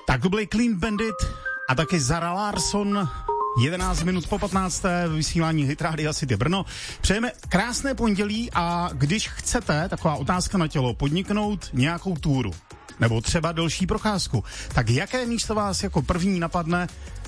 Tak to byli Clean Bandit a taky Zara Larsson. 11 minut po 15. vysílání Hit Rádia City Brno. Přejeme krásné pondělí a když chcete, taková otázka na tělo, podniknout nějakou túru nebo třeba delší procházku, tak jaké místo vás jako první napadne